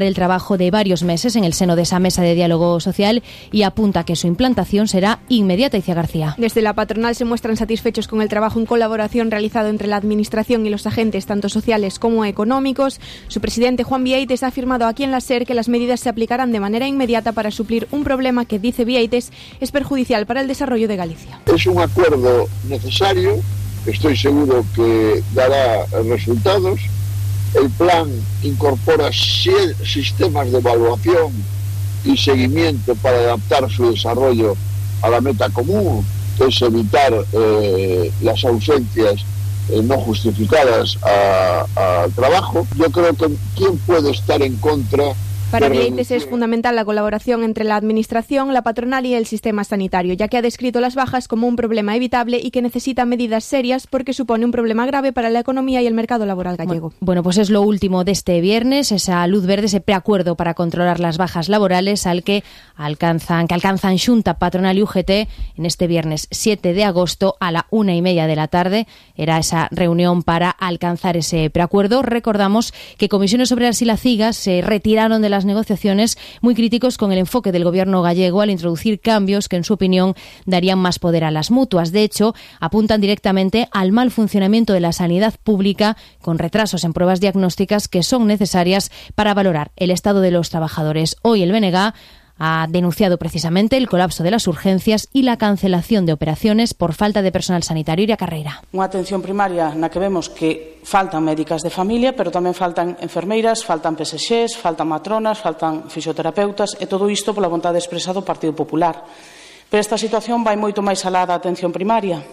el trabajo de varios meses en el seno de esa mesa de diálogo social y apunta que su implantación será inmediata. Icía García. Desde la patronal se muestran satisfechos con el trabajo en colaboración realizado entre la Administración y los agentes tanto sociales como económicos. Su presidente Juan Vieites ha afirmado aquí en la SER que las medidas se aplicarán de manera inmediata para suplir un problema que, dice Vieites, es perjudicial para el desarrollo de Galicia. Es un acuerdo necesario, estoy seguro que dará resultados. El plan incorpora 100 sistemas de evaluación y seguimiento para adaptar su desarrollo a la meta común, que es evitar las ausencias no justificadas al trabajo. Yo creo que ¿quién puede estar en contra? Para Vieites es fundamental la colaboración entre la Administración, la patronal y el sistema sanitario, ya que ha descrito las bajas como un problema evitable y que necesita medidas serias porque supone un problema grave para la economía y el mercado laboral gallego. Bueno, pues es lo último de este viernes, esa luz verde, ese preacuerdo para controlar las bajas laborales que alcanzan Xunta, patronal y UGT en este viernes 7 de agosto a la 1:30 de la tarde. Era esa reunión para alcanzar ese preacuerdo. Recordamos que Comisiones Obreras y la CIGA se retiraron de las negociaciones, muy críticos con el enfoque del gobierno gallego al introducir cambios que, en su opinión, darían más poder a las mutuas. De hecho, apuntan directamente al mal funcionamiento de la sanidad pública, con retrasos en pruebas diagnósticas que son necesarias para valorar el estado de los trabajadores. Hoy el BNG ha denunciado precisamente el colapso de las urgencias y la cancelación de operaciones por falta de personal sanitario. Iria Carreira. Unha atención primaria na que vemos que faltan médicas de familia, pero tamén faltan enfermeiras, faltan PSXs, faltan matronas, faltan fisioterapeutas, e todo isto pola vontade expresa do Partido Popular. Pero esta situación vai moito máis alá da atención primaria.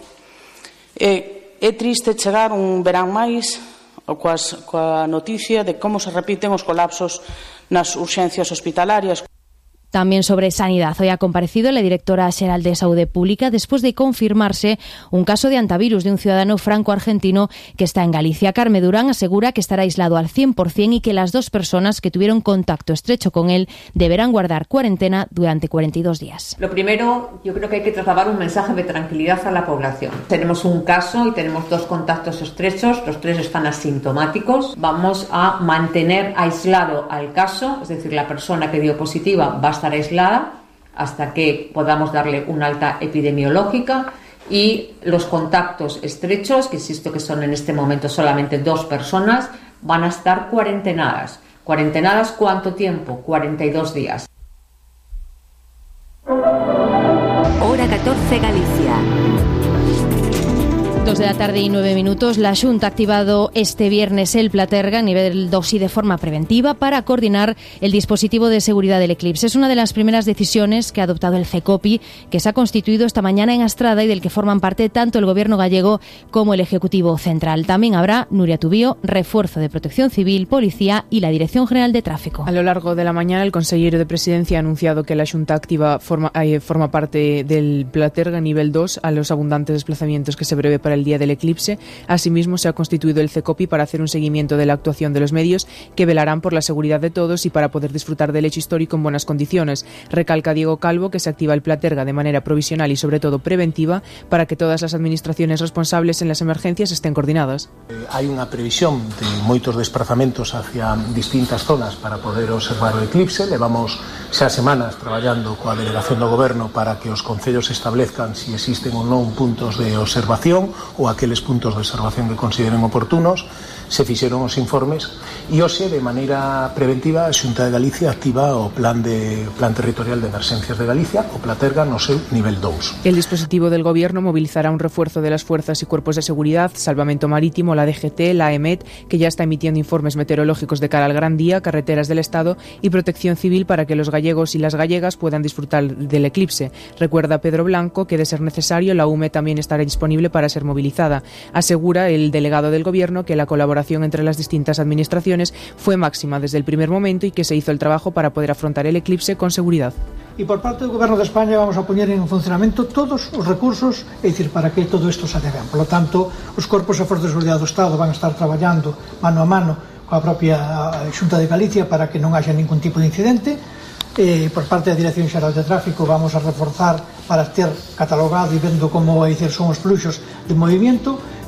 É triste chegar un verán máis coa noticia de como se repiten os colapsos nas urxencias hospitalarias. También sobre sanidad. Hoy ha comparecido la directora xeral de Saúde Pública después de confirmarse un caso de antivirus de un ciudadano franco-argentino que está en Galicia. Carme Durán asegura que estará aislado al 100% y que las 2 personas que tuvieron contacto estrecho con él deberán guardar cuarentena durante 42 días. Lo primero, yo creo que hay que trasladar un mensaje de tranquilidad a la población. Tenemos un caso y tenemos 2 contactos estrechos, los 3 están asintomáticos. Vamos a mantener aislado al caso, es decir, la persona que dio positiva va a estar aislada hasta que podamos darle una alta epidemiológica, y los contactos estrechos, que insisto que son en este momento solamente 2 personas, van a estar cuarentenadas. ¿Cuarentenadas cuánto tiempo? 42 días. Hora 14 Galicia. 2 de la tarde y 9 minutos. La Xunta ha activado este viernes el Platerga a nivel 2 y de forma preventiva para coordinar el dispositivo de seguridad del eclipse. Es una de las primeras decisiones que ha adoptado el CECOPI, que se ha constituido esta mañana en Astrada y del que forman parte tanto el Gobierno gallego como el Ejecutivo Central. También habrá, Nuria Tubío, refuerzo de Protección Civil, Policía y la Dirección General de Tráfico. A lo largo de la mañana, el consejero de Presidencia ha anunciado que la Xunta activa forma parte del Platerga nivel 2 a los abundantes desplazamientos que se prevé para el día del eclipse. Asimismo, se ha constituido el CECOPI para hacer un seguimiento de la actuación de los medios que velarán por la seguridad de todos y para poder disfrutar del hecho histórico en buenas condiciones. Recalca Diego Calvo que se activa el Platerga de manera provisional y sobre todo preventiva para que todas las administraciones responsables en las emergencias estén coordinadas. Hai unha previsión de moitos desplazamentos hacia distintas zonas para poder observar o eclipse. Levamos xa semanas traballando coa delegación do Goberno para que os concellos establezcan si existen ou non puntos de observación ou aqueles puntos de observación que consideren oportunos. Se fixeron os informes e hoxe, de maneira preventiva, a Xunta de Galicia activa o Plan Territorial de Emerxencias de Galicia, o Platerga, no seu nivel 2. El dispositivo del Gobierno movilizará un refuerzo de las fuerzas y cuerpos de seguridad, Salvamento Marítimo, la DGT, la EMET, que ya está emitiendo informes meteorológicos de cara al Gran Día, carreteras del Estado y Protección Civil para que los gallegos y las gallegas puedan disfrutar del eclipse. Recuerda Pedro Blanco que, de ser necesario, la UME también estará disponible para ser movilizada. Asegura el delegado del Gobierno que la colaboración entre las distintas administraciones fue máxima desde el primer momento y que se hizo el trabajo para poder afrontar el eclipse con seguridad. Y por parte del Gobierno de España vamos a poner en funcionamento todos os recursos, é dicir, para que todo isto se ben. Por lo tanto, os corpos e forzas de seguridade do Estado van a estar traballando mano a mano coa propia Xunta de Galicia para que non haxa ningún tipo de incidente. Por parte da Dirección Xeral de Tráfico vamos a reforzar para ter catalogado e vendo como son os fluxos de movimento.